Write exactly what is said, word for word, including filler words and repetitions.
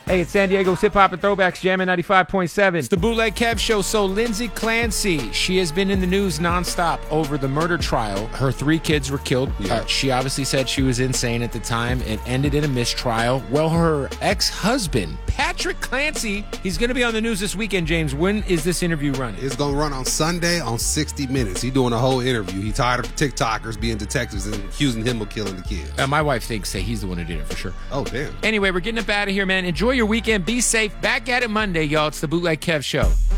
Hey, it's San Diego's Hip Hop and Throwbacks, jamming ninety-five point seven. It's the Bootleg Kev Show. So Lindsay Clancy, she has been in the news nonstop over the murder trial. Her three kids were killed. Yeah. Uh, she obviously said she was insane at the time. It ended in a mistrial. Well, her ex-husband, Patrick Clancy, he's going to be on the news this weekend, James. When is this interview running? It's going to run on Sunday on sixty minutes. He's doing a whole interview. He tired of TikTokers being detectives and accusing him of killing the kids. Uh, my wife thinks that he's the one who did it for sure. Oh, damn. Anyway, we're getting up out of here, man. Enjoy your weekend. Be safe. Back at it Monday, y'all. It's the Bootleg Kev Show.